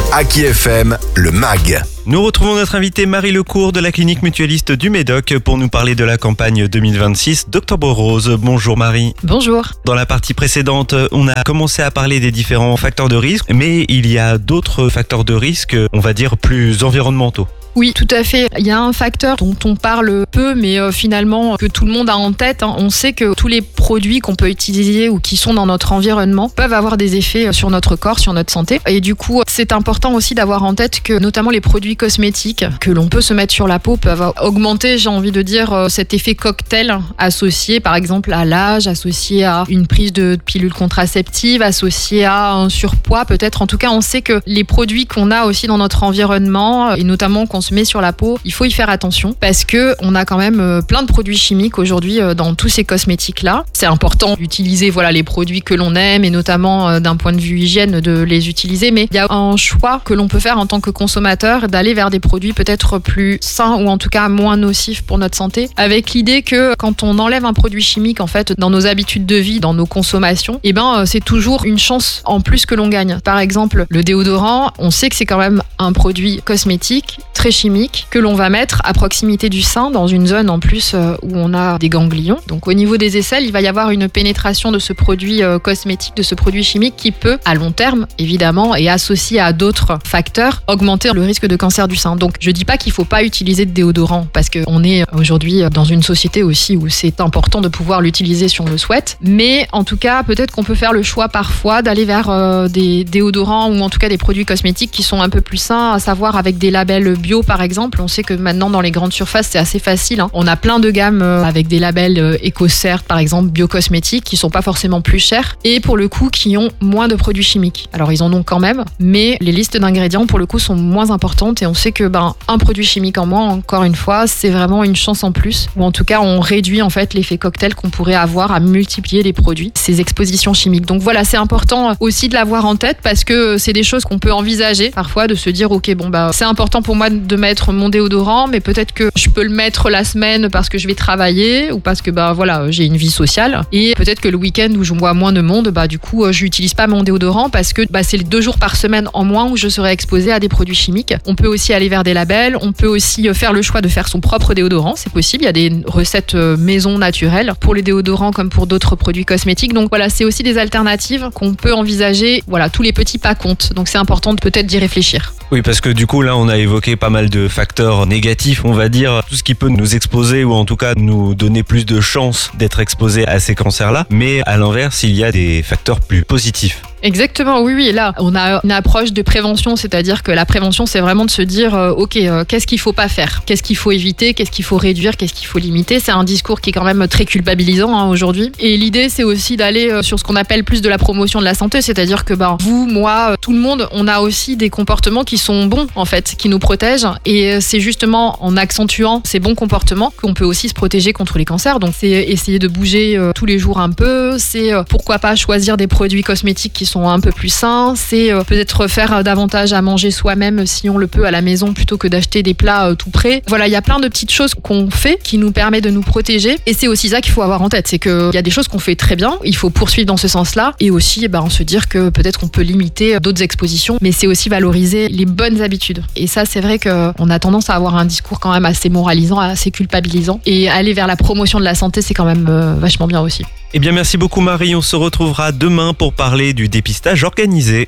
Aki FM, le MAG. Nous retrouvons notre invitée Marie Lecourt de la clinique mutualiste du Médoc pour nous parler de la campagne 2026 d'Octobre Rose. Bonjour Marie. Bonjour. Dans la partie précédente, on a commencé à parler des différents facteurs de risque, mais il y a d'autres facteurs de risque, on va dire plus environnementaux. Oui, tout à fait. Il y a un facteur dont on parle peu, mais finalement que tout le monde a en tête. On sait que tous les produits qu'on peut utiliser ou qui sont dans notre environnement peuvent avoir des effets sur notre corps, sur notre santé. Et du coup, c'est important aussi d'avoir en tête que notamment les produits cosmétiques que l'on peut se mettre sur la peau peuvent augmenter, j'ai envie de dire, cet effet cocktail associé par exemple à l'âge, associé à une prise de pilules contraceptives, associé à un surpoids peut-être. En tout cas, on sait que les produits qu'on a aussi dans notre environnement et notamment qu'on se met sur la peau, il faut y faire attention parce que on a quand même plein de produits chimiques aujourd'hui dans tous ces cosmétiques là. C'est important d'utiliser les produits que l'on aime et notamment d'un point de vue hygiène de les utiliser, mais il y a un choix que l'on peut faire en tant que consommateur d'aller vers des produits peut-être plus sains ou en tout cas moins nocifs pour notre santé, avec l'idée que quand on enlève un produit chimique en fait dans nos habitudes de vie, dans nos consommations, c'est toujours une chance en plus que l'on gagne. Par exemple, le déodorant, on sait que c'est quand même un produit cosmétique très chimique que l'on va mettre à proximité du sein dans une zone en plus où on a des ganglions. Donc au niveau des aisselles, il va y avoir une pénétration de ce produit cosmétique, de ce produit chimique qui peut à long terme évidemment et associé à d'autres facteurs augmenter le risque de cancer du sein. Donc je dis pas qu'il faut pas utiliser de déodorant parce qu'on est aujourd'hui dans une société aussi où c'est important de pouvoir l'utiliser si on le souhaite, mais en tout cas peut-être qu'on peut faire le choix parfois d'aller vers des déodorants ou en tout cas des produits cosmétiques qui sont un peu plus sains, à savoir avec des labels bio par exemple. On sait que maintenant dans les grandes surfaces c'est assez facile, On a plein de gammes avec des labels EcoCert par exemple, biocosmétiques qui sont pas forcément plus chers et pour le coup qui ont moins de produits chimiques. Alors ils en ont quand même, mais les listes d'ingrédients pour le coup sont moins importantes et on sait que un produit chimique en moins, encore une fois, c'est vraiment une chance en plus, ou en tout cas on réduit en fait l'effet cocktail qu'on pourrait avoir à multiplier les produits, ces expositions chimiques. Donc voilà, c'est important aussi de l'avoir en tête parce que c'est des choses qu'on peut envisager parfois, de se dire ok c'est important pour moi de mettre mon déodorant, mais peut-être que je peux le mettre la semaine parce que je vais travailler ou parce que j'ai une vie sociale et peut-être que le week-end où je vois moins de monde, du coup je n'utilise pas mon déodorant parce que c'est les 2 jours par semaine en moins où je serai exposée à des produits chimiques. On peut aussi aller vers des labels, on peut aussi faire le choix de faire son propre déodorant, c'est possible, il y a des recettes maison naturelles pour les déodorants comme pour d'autres produits cosmétiques. Donc voilà, c'est aussi des alternatives qu'on peut envisager. Voilà, tous les petits pas comptent, donc c'est important de peut-être d'y réfléchir. Oui, parce que du coup là on a évoqué pas mal de facteurs négatifs, on va dire, tout ce qui peut nous exposer ou en tout cas nous donner plus de chances d'être exposés à ces cancers-là, mais à l'inverse il y a des facteurs plus positifs. Exactement, oui. Et là, on a une approche de prévention, c'est-à-dire que la prévention, c'est vraiment de se dire, qu'est-ce qu'il faut pas faire ? Qu'est-ce qu'il faut éviter ? Qu'est-ce qu'il faut réduire ? Qu'est-ce qu'il faut limiter ? C'est un discours qui est quand même très culpabilisant aujourd'hui. Et l'idée, c'est aussi d'aller sur ce qu'on appelle plus de la promotion de la santé, c'est-à-dire que vous, moi, tout le monde, on a aussi des comportements qui sont bons, en fait, qui nous protègent. Et c'est justement en accentuant ces bons comportements qu'on peut aussi se protéger contre les cancers. Donc, c'est essayer de bouger tous les jours un peu. C'est pourquoi pas choisir des produits cosmétiques qui sont un peu plus sains, c'est peut-être faire davantage à manger soi-même si on le peut à la maison plutôt que d'acheter des plats tout prêts. Voilà, il y a plein de petites choses qu'on fait qui nous permettent de nous protéger et c'est aussi ça qu'il faut avoir en tête, c'est qu'il y a des choses qu'on fait très bien, il faut poursuivre dans ce sens-là et aussi se dire que peut-être on peut limiter d'autres expositions, mais c'est aussi valoriser les bonnes habitudes. Et ça, c'est vrai qu'on a tendance à avoir un discours quand même assez moralisant, assez culpabilisant et aller vers la promotion de la santé, c'est quand même vachement bien aussi. Eh bien merci beaucoup Marie, on se retrouvera demain pour parler du dépistage organisé.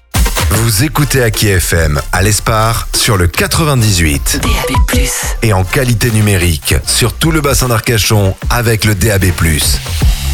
Vous écoutez Aki FM à l'Espar sur le 98. DAB+. Et en qualité numérique sur tout le bassin d'Arcachon avec le DAB+.